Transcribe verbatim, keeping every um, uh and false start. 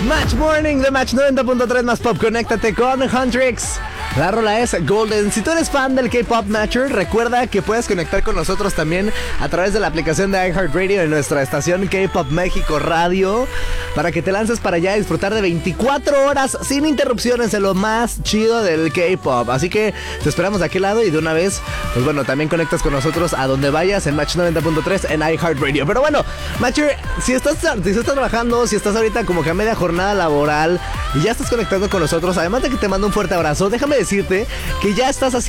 Match Morning de Match noventa punto tres más Pop. Conéctate con Huntrix. La rola es Golden. Si tú eres fan del K-Pop Matcher, recuerda que puedes conectar con nosotros también a través de la aplicación de iHeartRadio en nuestra estación K-Pop México Radio, para que te lances para allá y disfrutar de veinticuatro horas sin interrupciones de lo más chido del K-Pop. Así que te esperamos de aquel lado y de una vez, pues bueno, también conectas con nosotros a donde vayas en Match noventa punto tres en iHeartRadio. Pero bueno, Matcher, si estás, si estás trabajando, si estás ahorita como que a media jornada laboral y ya estás conectando con nosotros, además de que te mando un fuerte abrazo, déjame decirte que ya estás haciendo